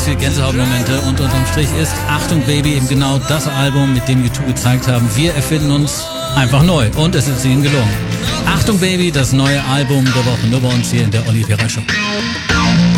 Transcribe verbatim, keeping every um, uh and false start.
ganz viele Gänsehautmomente und unterm Strich ist Achtung Baby eben genau das Album, mit dem U zwei gezeigt haben, wir erfinden uns einfach neu und es ist ihnen gelungen. Achtung Baby, das neue Album der Woche, nur bei uns hier in der Olivera Show.